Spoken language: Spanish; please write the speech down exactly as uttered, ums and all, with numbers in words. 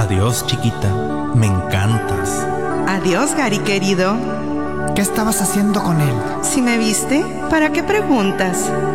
Adiós, chiquita, me encantas. Adiós, Gary querido. ¿Qué estabas haciendo con él? Si me viste, ¿para qué preguntas?